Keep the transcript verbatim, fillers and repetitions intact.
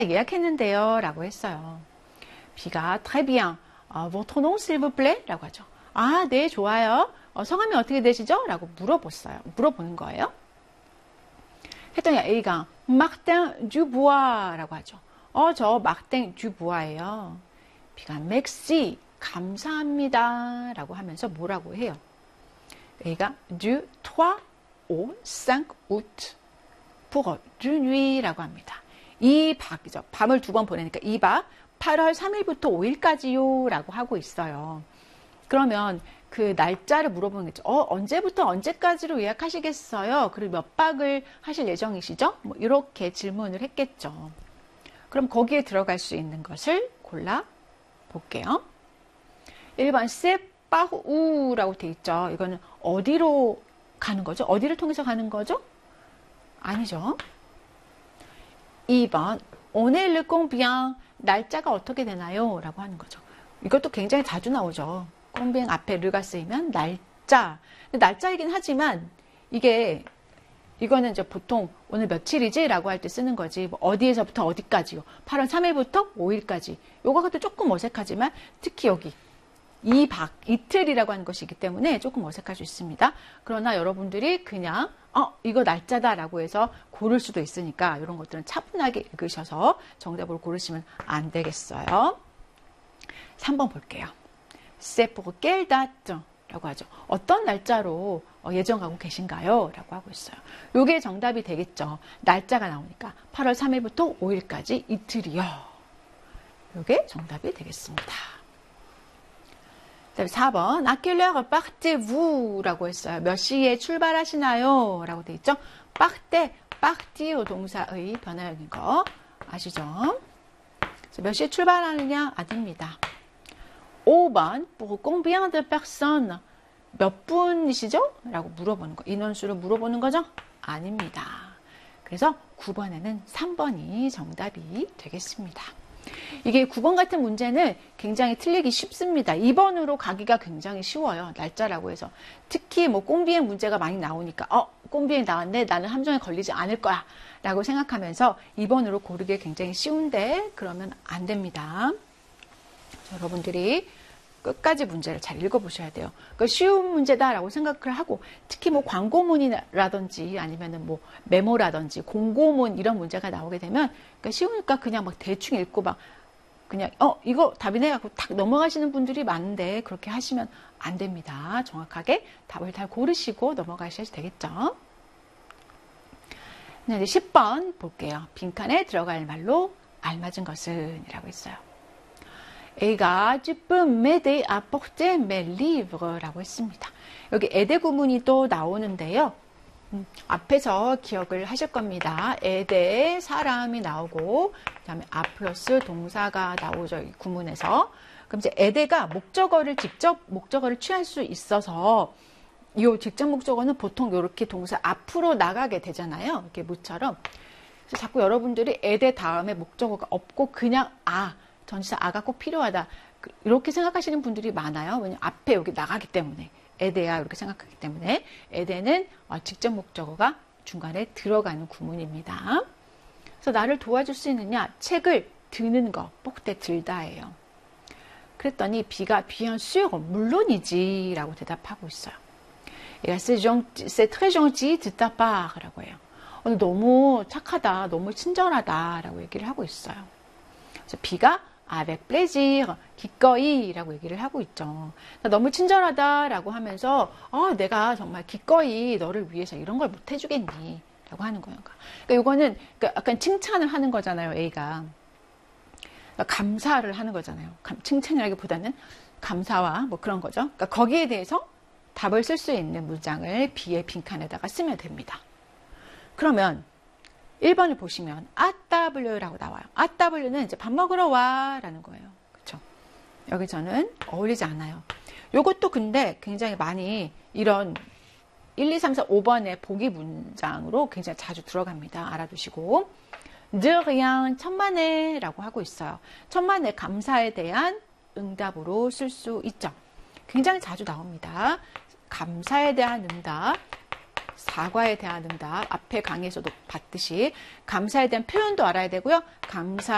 예약했는데요 라고 했어요. B가 très bien. 어, votre nom s'il vous plaît? 라고 하죠. 아, 네, 좋아요. 어, 성함이 어떻게 되시죠? 라고 물어봤어요. 물어보는 거예요. 했더니 A가 Martin Dubois 라고 하죠. 어, 저 Martin Dubois예요. B가 merci, 감사합니다 라고 하면서 뭐라고 해요? A가 du trois au cinq août pour deux nuits 라고 합니다. 이 박이죠. 밤을 두 번 보내니까 이 박 팔월 삼일부터 오일까지요 라고 하고 있어요. 그러면 그 날짜를 물어보는 거죠. 어, 언제부터 언제까지로 예약하시겠어요? 그리고 몇 박을 하실 예정이시죠? 뭐 이렇게 질문을 했겠죠. 그럼 거기에 들어갈 수 있는 것을 골라 볼게요. 일 번 세파우라고 돼 있죠. 이거는 어디로 가는 거죠? 어디를 통해서 가는 거죠? 아니죠. 이 번 오늘 le combien 날짜가 어떻게 되나요? 라고 하는 거죠. 이것도 굉장히 자주 나오죠. 콤비행 앞에 르가 쓰이면 날짜. 날짜이긴 하지만 이게 이거는 이제 보통 오늘 며칠이지? 라고 할 때 쓰는 거지. 뭐 어디에서부터 어디까지요? 팔월 삼일부터 오일까지. 요거가 또 조금 어색하지만 특히 여기 이 박, 이틀이라고 하는 것이기 때문에 조금 어색할 수 있습니다. 그러나 여러분들이 그냥 어, 이거 날짜다라고 해서 고를 수도 있으니까 이런 것들은 차분하게 읽으셔서 정답으로 고르시면 안 되겠어요. 삼 번 볼게요. C'est pour quelle date? 라고 하죠. 어떤 날짜로 예정하고 계신가요? 라고 하고 있어요. 이게 정답이 되겠죠. 날짜가 나오니까 팔월 삼일부터 오일까지 이틀이요. 이게 정답이 되겠습니다. 사 번 À quelle heure partez-vous? 라고 했어요. 몇 시에 출발하시나요? 라고 돼 있죠. parte, partir 동사의 변화형인 거 아시죠? 몇 시에 출발하느냐? 아닙니다. 오 번 Pour combien de personnes? 몇 분이시죠? 라고 물어보는 거. 인원수를 물어보는 거죠? 아닙니다. 그래서 구 번에는 삼 번이 정답이 되겠습니다. 이게 구 번 같은 문제는 굉장히 틀리기 쉽습니다. 이 번으로 가기가 굉장히 쉬워요. 날짜라고 해서. 특히 뭐 꽁비행 문제가 많이 나오니까 어, 꽁비행 나왔네. 나는 함정에 걸리지 않을 거야. 라고 생각하면서 이 번으로 고르기 굉장히 쉬운데 그러면 안 됩니다. 여러분들이 끝까지 문제를 잘 읽어보셔야 돼요. 그러니까 쉬운 문제다라고 생각을 하고 특히 뭐 광고문이라든지 아니면은 뭐 메모라든지 공고문 이런 문제가 나오게 되면 그러니까 쉬우니까 그냥 막 대충 읽고 막 그냥 어 이거 답이네 하고 탁 넘어가시는 분들이 많은데 그렇게 하시면 안 됩니다. 정확하게 답을 잘 고르시고 넘어가셔야 되겠죠. 네, 이제 십 번 볼게요. 빈칸에 들어갈 말로 알맞은 것은 이라고 했어요. A가 Tu peux m'aider à porter mes livres 라고 했습니다. 여기 에데 구문이 또 나오는데요. 음, 앞에서 기억을 하실 겁니다. 에데 사람이 나오고 그 다음에 아 플러스 동사가 나오죠. 이 구문에서. 그럼 이제 에데가 목적어를 직접 목적어를 취할 수 있어서 이 직접 목적어는 보통 이렇게 동사 앞으로 나가게 되잖아요. 이렇게 무처럼. 그래서 자꾸 여러분들이 에데 다음에 목적어가 없고 그냥 아 전치사 아가 꼭 필요하다. 이렇게 생각하시는 분들이 많아요. 왜냐하면 앞에 여기 나가기 때문에. 에데야 이렇게 생각하기 때문에. 에데는 직접 목적어가 중간에 들어가는 구문입니다. 그래서 나를 도와줄 수 있느냐? 책을 드는 거. 뽁대 들다예요. 그랬더니 B가 bien sûr, 물론이지 라고 대답하고 있어요. 얘가 c'est très gentil de ta part 라고 해요. 너무 착하다, 너무 친절하다 라고 얘기를 하고 있어요. 그래서 B가 avec plaisir, 기꺼이 라고 얘기를 하고 있죠. 너무 친절하다 라고 하면서 어, 내가 정말 기꺼이 너를 위해서 이런 걸 못 해주겠니 라고 하는 거예요. 그러니까 이거는 약간 칭찬을 하는 거잖아요. A가 그러니까 감사를 하는 거잖아요. 칭찬이라기보다는 감사와 뭐 그런 거죠. 그러니까 거기에 대해서 답을 쓸 수 있는 문장을 B의 빈칸에다가 쓰면 됩니다. 그러면 일 번을 보시면 아따블유라고 나와요. 아따블유는 이제 밥 먹으러 와 라는 거예요. 그렇죠? 여기서는 어울리지 않아요. 요것도 근데 굉장히 많이 이런 일, 이, 삼, 사, 오 번의 보기 문장으로 굉장히 자주 들어갑니다. 알아두시고 de rien, 천만에 라고 하고 있어요. 천만에 감사에 대한 응답으로 쓸 수 있죠. 굉장히 자주 나옵니다. 감사에 대한 응답, 사과에 대한 응답, 앞에 강의에서도 봤듯이 감사에 대한 표현도 알아야 되고요. 감사